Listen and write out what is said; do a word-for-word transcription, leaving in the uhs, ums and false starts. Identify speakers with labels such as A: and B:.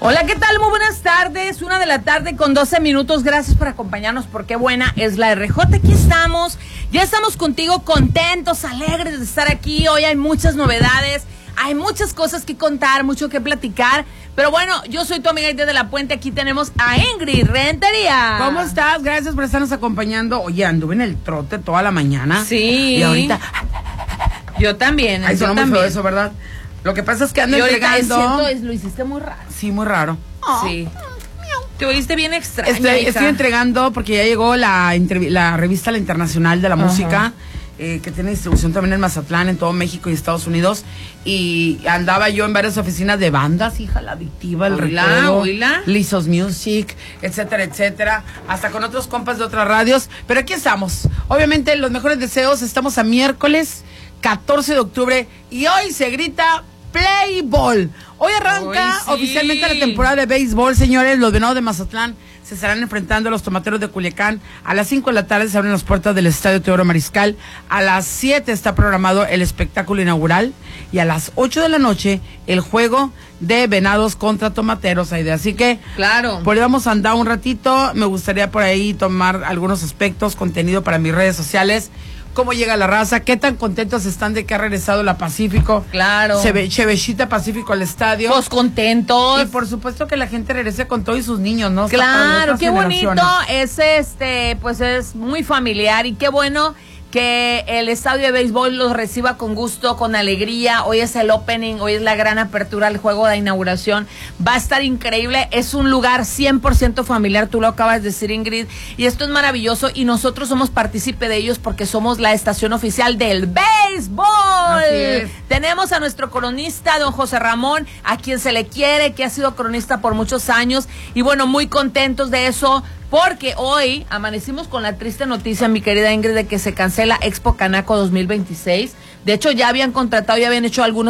A: Hola, ¿qué tal? Muy buenas tardes, una de la tarde con doce minutos, gracias por acompañarnos, porque buena es la R J, aquí estamos, ya estamos contigo, contentos, alegres de estar aquí, hoy hay muchas novedades, hay muchas cosas que contar, mucho que platicar, pero bueno, yo soy tu amiga Idia de la Puente, aquí tenemos a Ingrid Rentería.
B: ¿Cómo estás? Gracias por estarnos acompañando. Oye, anduve en el trote toda la mañana.
A: Sí.
B: Y ahorita...
A: Yo también,
B: Ay,
A: yo
B: sonó muy
A: también.
B: feo eso, ¿verdad? Lo que pasa es que ando
A: Y ahorita
B: entregando...
A: siento, lo hiciste muy raro.
B: Sí, muy raro.
A: Sí. Te oíste bien extraña,
B: Estoy,
A: hija.
B: estoy entregando porque ya llegó la, la revista La Internacional de la Ajá. Música, eh, que tiene distribución también en Mazatlán, en todo México y Estados Unidos. Y andaba yo en varias oficinas de bandas, hija, La Adictiva, El Recodo, Lizos Music, etcétera, etcétera. Hasta con otros compas de otras radios. Pero aquí estamos. Obviamente, los mejores deseos. Estamos a miércoles catorce de octubre y hoy se grita Play Ball. Hoy arranca
A: Hoy sí.
B: oficialmente la temporada de béisbol, señores. Los Venados de Mazatlán se estarán enfrentando a los Tomateros de Culiacán. A las cinco de la tarde se abren las puertas del Estadio Teodoro Mariscal. A las siete está programado el espectáculo inaugural. Y a las ocho de la noche el juego de Venados contra Tomateros, Aide. Así que,
A: claro,
B: por ahí vamos a andar un ratito. Me gustaría por ahí tomar algunos aspectos, contenido para mis redes sociales. Cómo llega la raza, qué tan contentos están de que ha regresado la Pacífico.
A: Claro.
B: Se ve Chevechita Pacífico al estadio.
A: Pues contentos.
B: Y por supuesto que la gente regrese con todos sus niños, ¿no?
A: Claro, qué bonito. Es este, pues es muy familiar y qué bueno que el estadio de béisbol los reciba con gusto, con alegría. Hoy es el opening, hoy es la gran apertura al juego de inauguración. Va a estar increíble, es un lugar cien por ciento familiar, tú lo acabas de decir, Ingrid, y esto es maravilloso y nosotros somos partícipe de ellos porque somos la estación oficial del béisbol.
B: Así es.
A: Tenemos a nuestro cronista, don José Ramón, a quien se le quiere, que ha sido cronista por muchos años, y bueno, muy contentos de eso, porque hoy amanecimos con la triste noticia, mi querida Ingrid, de que se cancela Expo Canaco dos mil veintiséis. De hecho, ya habían contratado, ya habían hecho algunos